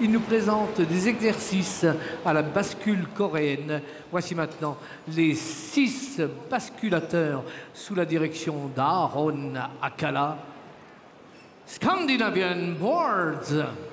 Il nous présente des exercices à la bascule coréenne. Voici maintenant les 6 basculateurs sous la direction d'Aaron Akala. Scandinavian Boards.